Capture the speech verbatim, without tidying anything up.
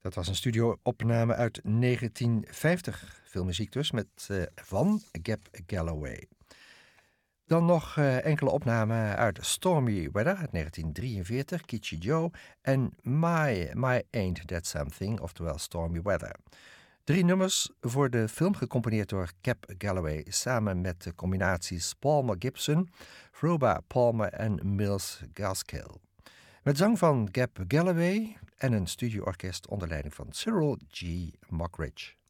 Dat was een studio-opname uit negentien vijftig. Veel muziek dus, met uh, van Gab Galloway. Dan nog uh, enkele opnamen uit Stormy Weather uit negentien drieënveertig, Kitschy Joe en My, My Ain't That Something, oftewel Stormy Weather. Drie nummers voor de film gecomponeerd door Gab Galloway samen met de combinaties Palmer Gibson, Froba Palmer en Mills Gaskill. Met zang van Gab Galloway en een studioorkest onder leiding van Cyril G. Mockridge.